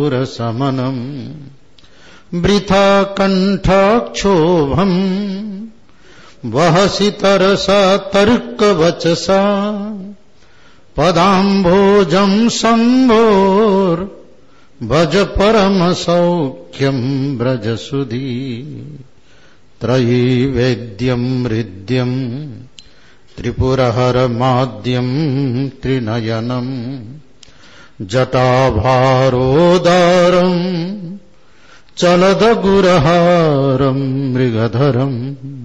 पुरसमनम् वृथा कण्ठाक्षोभम् वहसि तरसा तर्कवचसा पदाम्भोजम् सम्भोर् भज परमसौख्यम् व्रजसुधी त्रयी वेद्यम् हृद्यम् त्रिपुरहरमाद्यम् त्रिनयनम् जटाभारोदारम् चलदगुरहारम् मृगधरम्